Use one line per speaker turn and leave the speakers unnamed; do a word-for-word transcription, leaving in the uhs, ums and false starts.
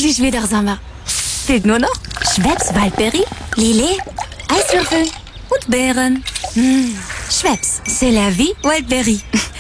endlich wieder Sommer. Fehlt nur noch Schweppes Waldbeere, Lillet, Eiswürfel und Beeren. Mmh. Schweppes, c'est la vie Waldbeere.